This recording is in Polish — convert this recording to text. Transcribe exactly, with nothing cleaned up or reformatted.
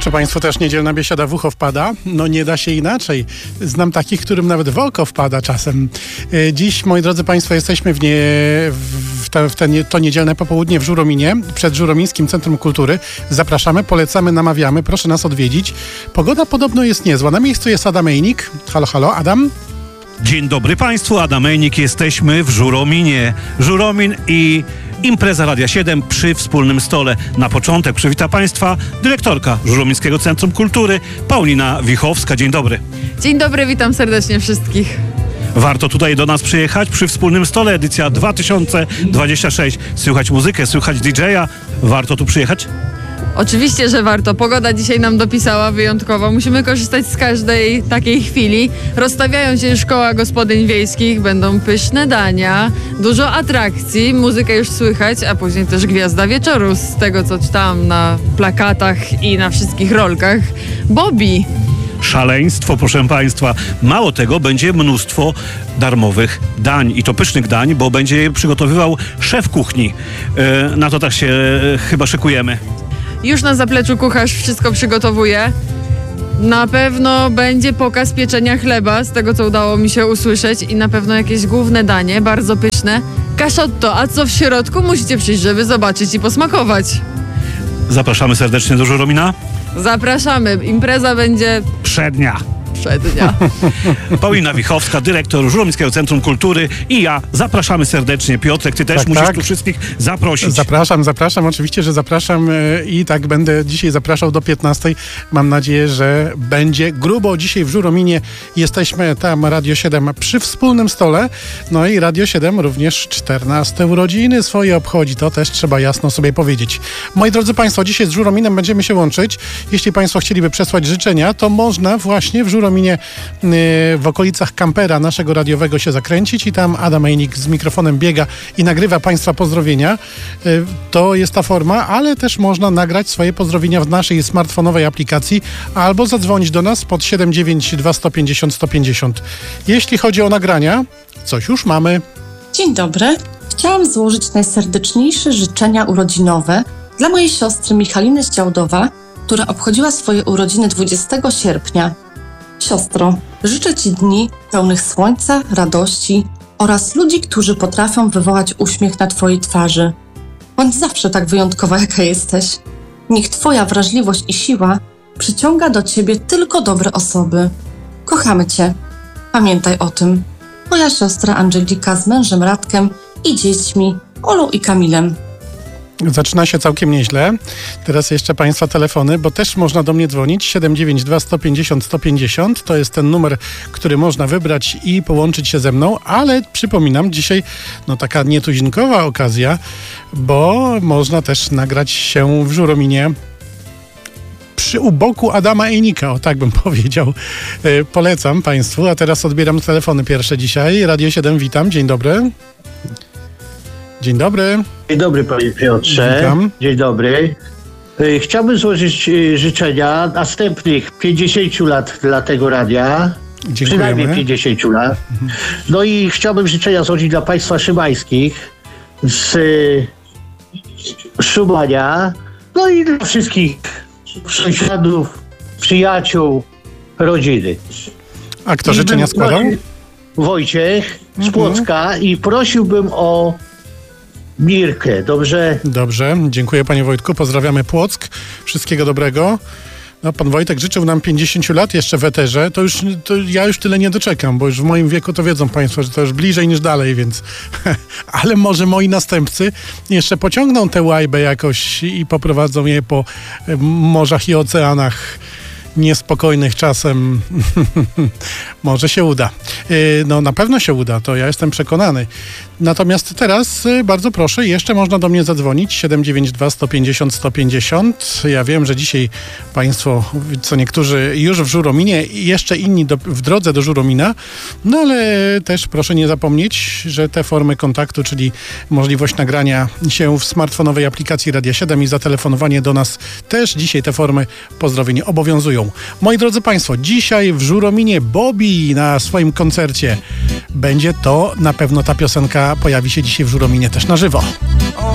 Czy Państwu też niedzielna biesiada w ucho wpada? No nie da się inaczej. Znam takich, którym nawet w oko wpada czasem. Dziś, moi drodzy Państwo, jesteśmy w, nie, w, te, w te, to niedzielne popołudnie w Żurominie, przed Żuromińskim Centrum Kultury. Zapraszamy, polecamy, namawiamy. Proszę nas odwiedzić. Pogoda podobno jest niezła. Na miejscu jest Adam Ejnik. Halo, halo, Adam. Dzień dobry Państwu, Adam Ejnik, jesteśmy w Żurominie. Żuromin i impreza Radia siedem przy wspólnym stole. Na początek przywita Państwa dyrektorka Żuromińskiego Centrum Kultury, Paulina Wichowska. Dzień dobry. Dzień dobry, witam serdecznie wszystkich. Warto tutaj do nas przyjechać przy wspólnym stole, edycja dwa tysiące dwudziesta szósty. Słychać muzykę, słychać didżeja. Warto tu przyjechać? Oczywiście, że warto. Pogoda dzisiaj nam dopisała wyjątkowo. Musimy korzystać z każdej takiej chwili. Rozstawiają się już koła gospodyń wiejskich, będą pyszne dania, dużo atrakcji, muzykę już słychać, a później też gwiazda wieczoru z tego, co czytałam na plakatach i na wszystkich rolkach. Bobby. Szaleństwo, proszę Państwa. Mało tego, będzie mnóstwo darmowych dań i to pysznych dań, bo będzie je przygotowywał szef kuchni. Yy, na to tak się yy, chyba szykujemy. Już na zapleczu kucharz wszystko przygotowuje. Na pewno będzie pokaz pieczenia chleba, z tego co udało mi się usłyszeć, i na pewno jakieś główne danie, bardzo pyszne. Cachotto, a co w środku? Musicie przyjść, żeby zobaczyć i posmakować. Zapraszamy serdecznie do Żuromina. Zapraszamy. Impreza będzie przednia. Przednia. Paulina Wichowska, dyrektor Żuromińskiego Centrum Kultury, i ja. Zapraszamy serdecznie. Piotrek, ty też tak, musisz tak. tu wszystkich zaprosić. Zapraszam, zapraszam. Oczywiście, że zapraszam i tak będę dzisiaj zapraszał do piętnastej. Mam nadzieję, że będzie grubo. Dzisiaj w Żurominie jesteśmy tam, Radio siedem, przy wspólnym stole. No i Radio siedem również czternaste urodziny swoje obchodzi. To też trzeba jasno sobie powiedzieć. Moi drodzy Państwo, dzisiaj z Żurominem będziemy się łączyć. Jeśli Państwo chcieliby przesłać życzenia, to można właśnie w Żurominie w okolicach kampera naszego radiowego się zakręcić i tam Adam Ejnik z mikrofonem biega i nagrywa Państwa pozdrowienia. To jest ta forma, ale też można nagrać swoje pozdrowienia w naszej smartfonowej aplikacji albo zadzwonić do nas pod siedem dziewięć dwa sto pięćdziesiąt sto pięćdziesiąt. Jeśli chodzi o nagrania, coś już mamy. Dzień dobry. Chciałam złożyć najserdeczniejsze życzenia urodzinowe dla mojej siostry Michaliny z Działdowa, która obchodziła swoje urodziny dwudziestego sierpnia. Siostro, życzę Ci dni pełnych słońca, radości oraz ludzi, którzy potrafią wywołać uśmiech na Twojej twarzy. Bądź zawsze tak wyjątkowa, jaka jesteś. Niech Twoja wrażliwość i siła przyciąga do Ciebie tylko dobre osoby. Kochamy Cię. Pamiętaj o tym. Twoja siostra Angelika z mężem Radkiem i dziećmi Olą i Kamilem. Zaczyna się całkiem nieźle. Teraz jeszcze Państwa telefony, bo też można do mnie dzwonić. siedem dziewięć dwa sto pięćdziesiąt sto pięćdziesiąt to jest ten numer, który można wybrać i połączyć się ze mną, ale przypominam, dzisiaj no taka nietuzinkowa okazja, bo można też nagrać się w Żurominie przy u boku Adama Ejnika, o tak bym powiedział. Yy, polecam Państwu, a teraz odbieram telefony pierwsze dzisiaj. Radio siedem, witam, dzień dobry. Dzień dobry. Dzień dobry, panie Piotrze. Witam. Dzień dobry. Chciałbym złożyć życzenia następnych pięćdziesięciu lat dla tego radia. Dziękujemy. Przynajmniej pięćdziesięciu lat. No i chciałbym życzenia złożyć dla państwa szymańskich z Szumania. No i dla wszystkich sąsiadów, przyjaciół, rodziny. A kto życzenia składał? Wojciech z Płocka i prosiłbym o Mirkę, dobrze? Dobrze, dziękuję panie Wojtku, pozdrawiamy Płock, wszystkiego dobrego. No, pan Wojtek życzył nam pięćdziesięciu lat jeszcze w eterze, to już to ja już tyle nie doczekam, bo już w moim wieku to wiedzą państwo, że to już bliżej niż dalej, więc ale może moi następcy jeszcze pociągną tę łajbę jakoś i poprowadzą je po morzach i oceanach niespokojnych czasem. Może się uda. No na pewno się uda, to ja jestem przekonany. Natomiast teraz bardzo proszę, jeszcze można do mnie zadzwonić siedem dziewięć dwa sto pięćdziesiąt sto pięćdziesiąt. Ja wiem, że dzisiaj Państwo, co niektórzy już w Żurominie i jeszcze inni do, w drodze do Żuromina, no ale też proszę nie zapomnieć, że te formy kontaktu, czyli możliwość nagrania się w smartfonowej aplikacji Radia siedem i zatelefonowanie do nas, też dzisiaj te formy pozdrowień obowiązują. Moi drodzy Państwo, dzisiaj w Żurominie Bobby na swoim koncercie. Będzie to na pewno ta piosenka pojawi się dzisiaj w Żurominie też na żywo.